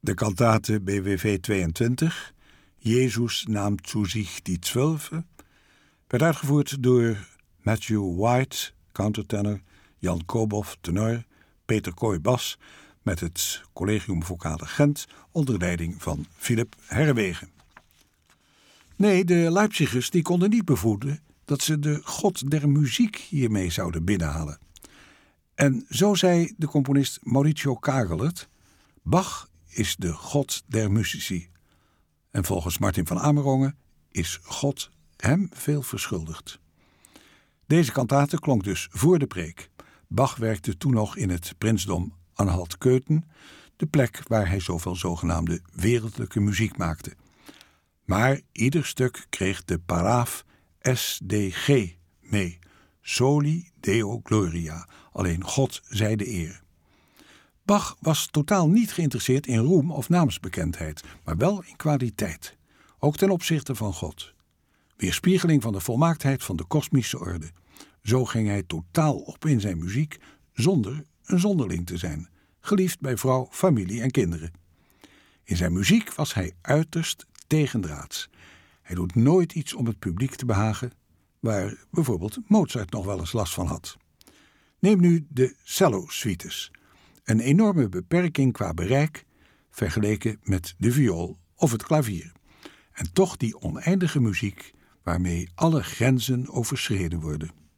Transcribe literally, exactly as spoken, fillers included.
De kantate B W V tweeëntwintig, Jezus naamt zu sich die Zwölfe, werd uitgevoerd door Matthew White, countertenor, Jan Koboff, tenor, Peter Kooi, bas, met het Collegium Vocale Gent onder leiding van Philip Herrewegen. Nee, de Leipzigers die konden niet bevoeden dat ze de god der muziek hiermee zouden binnenhalen. En zo zei de componist Mauricio Kagel het: Bach is de god der musici. En volgens Martin van Amerongen is God hem veel verschuldigd. Deze kantate klonk dus voor de preek. Bach werkte toen nog in het prinsdom Anhalt-Köthen, de plek waar hij zoveel zogenaamde wereldlijke muziek maakte. Maar ieder stuk kreeg de paraaf S D G mee. Soli Deo Gloria, alleen God zij de eer. Bach was totaal niet geïnteresseerd in roem of naamsbekendheid, maar wel in kwaliteit, ook ten opzichte van God. Weerspiegeling van de volmaaktheid van de kosmische orde. Zo ging hij totaal op in zijn muziek, zonder een zonderling te zijn, geliefd bij vrouw, familie en kinderen. In zijn muziek was hij uiterst tegendraads. Hij doet nooit iets om het publiek te behagen, waar bijvoorbeeld Mozart nog wel eens last van had. Neem nu de cello-suites. Een enorme beperking qua bereik, vergeleken met de viool of het klavier. En toch die oneindige muziek waarmee alle grenzen overschreden worden.